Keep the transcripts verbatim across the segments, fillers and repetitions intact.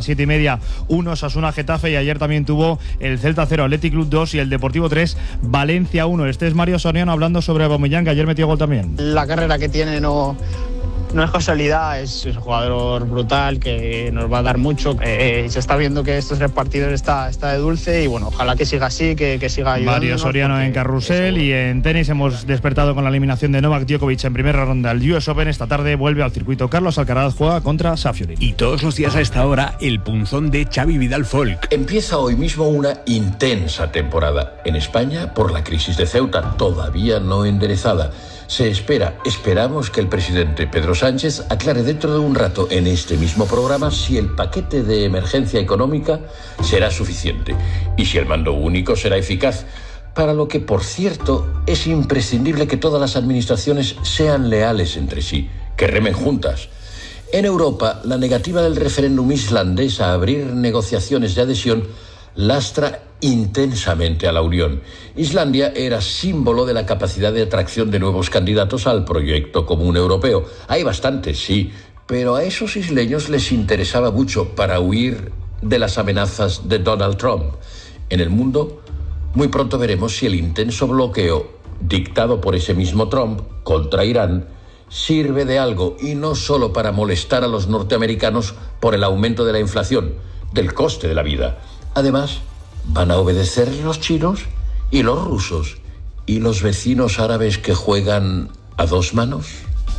siete y media, uno Osasuna Getafe, y ayer también tuvo el Celta cero, Athletic Club dos y el Deportivo tres, Valencia uno. Este es Mario Soriano hablando sobre Aubameyang, que ayer metió gol también. La carrera que tiene no... No es casualidad, es un jugador brutal que nos va a dar mucho. Eh, se está viendo que estos tres partidos está, está de dulce y bueno, ojalá que siga así, que, que siga ayudando. Mario Soriano en carrusel. Y en tenis hemos despertado con la eliminación de Novak Djokovic en primera ronda del U S Open. Esta tarde vuelve al circuito. Carlos Alcaraz juega contra Safiori. Y todos los días a esta hora, el punzón de Xavi Vidal Folk. Empieza hoy mismo una intensa temporada. En España, por la crisis de Ceuta, todavía no enderezada. Se espera, esperamos que el presidente Pedro Sánchez aclare dentro de un rato en este mismo programa si el paquete de emergencia económica será suficiente y si el mando único será eficaz, para lo que, por cierto, es imprescindible que todas las administraciones sean leales entre sí, que remen juntas. En Europa, la negativa del referéndum islandés a abrir negociaciones de adhesión lastra intensamente a la Unión. Islandia era símbolo de la capacidad de atracción de nuevos candidatos al proyecto común europeo. Hay bastantes, sí, pero a esos isleños les interesaba mucho para huir de las amenazas de Donald Trump. En el mundo, muy pronto veremos si el intenso bloqueo dictado por ese mismo Trump contra Irán sirve de algo, y no solo para molestar a los norteamericanos por el aumento de la inflación, del coste de la vida. Además, van a obedecer los chinos y los rusos y los vecinos árabes que juegan a dos manos.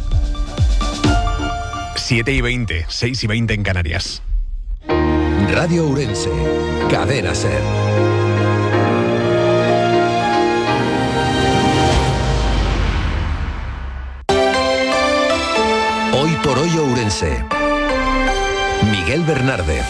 siete y veinte, seis y veinte en Canarias. Radio Ourense, Cadena SER. Hoy por hoy Ourense. Miguel Bernárdez.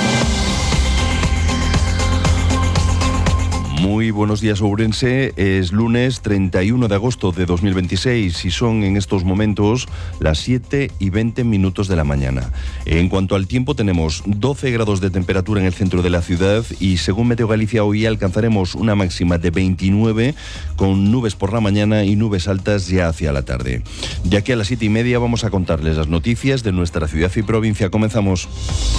Muy buenos días, Ourense. Es lunes treinta y uno de agosto de dos mil veintiséis y son en estos momentos las siete y veinte minutos de la mañana. En cuanto al tiempo, tenemos doce grados de temperatura en el centro de la ciudad y según Meteo Galicia hoy alcanzaremos una máxima de veintinueve con nubes por la mañana y nubes altas ya hacia la tarde. De aquí a las siete y media vamos a contarles las noticias de nuestra ciudad y provincia. Comenzamos.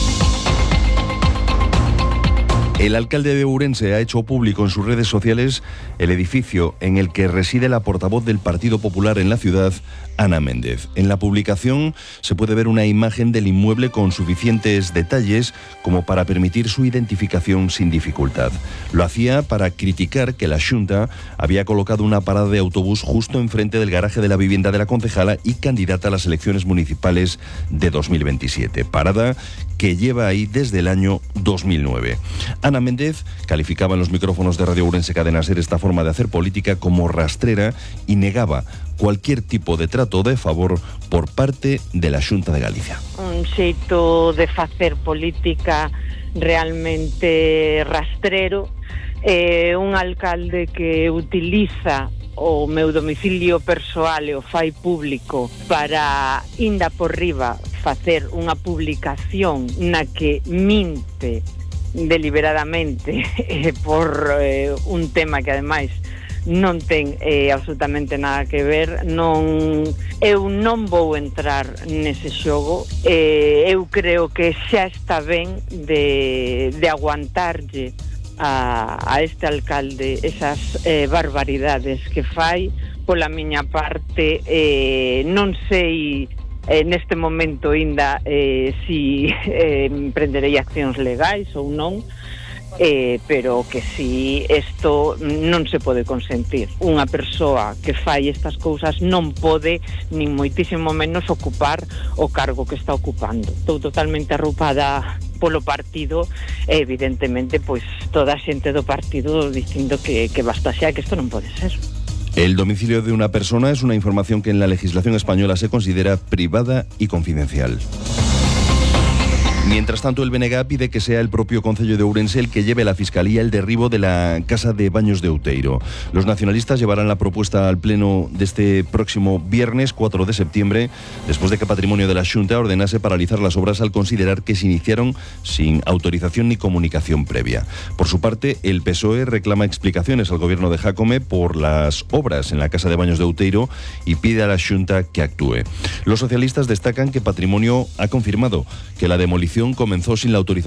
El alcalde de Ourense ha hecho público en sus redes sociales el edificio en el que reside la portavoz del Partido Popular en la ciudad, Ana Méndez. En la publicación se puede ver una imagen del inmueble con suficientes detalles como para permitir su identificación sin dificultad. Lo hacía para criticar que la Xunta había colocado una parada de autobús justo enfrente del garaje de la vivienda de la concejala y candidata a las elecciones municipales de dos mil veintisiete. Parada que lleva ahí desde el año dos mil nueve. Ana Méndez calificaba en los micrófonos de Radio Ourense Cadena SER esta forma de hacer política como rastrera y negaba cualquier tipo de trato de favor por parte de la Xunta de Galicia. Un xeito de facer política realmente rastrero, eh, un alcalde que utiliza o meu domicilio persoal e o fai público para, inda por riba, facer unha publicación na que minte deliberadamente eh, por eh, un tema que ademais non ten eh, absolutamente nada que ver. Non, eu non vou entrar nese xogo. eh, eu creo que xa está ben de, de aguantarlle a, a este alcalde esas eh, barbaridades que fai. Pola miña parte, eh, non sei eh, neste momento ainda eh, si eh, emprenderei accións legais ou non, Eh, pero que si isto non se pode consentir. Unha persoa que fai estas cousas non pode nin moitísimo menos ocupar o cargo que está ocupando. Estou totalmente arrupada polo partido e evidentemente pois toda a xente do partido dicindo que, que basta xa, que isto non pode ser. El domicilio de una persona es una información que en la legislación española se considera privada y confidencial. Mientras tanto, el B N G pide que sea el propio Concello de Ourense el que lleve a la Fiscalía el derribo de la Casa de Baños de Outeiro. Los nacionalistas llevarán la propuesta al Pleno de este próximo viernes cuatro de septiembre, después de que Patrimonio de la Xunta ordenase paralizar las obras al considerar que se iniciaron sin autorización ni comunicación previa. Por su parte, el P S O E reclama explicaciones al gobierno de Jácome por las obras en la Casa de Baños de Outeiro y pide a la Xunta que actúe. Los socialistas destacan que Patrimonio ha confirmado que la demolición comenzó sin la autorización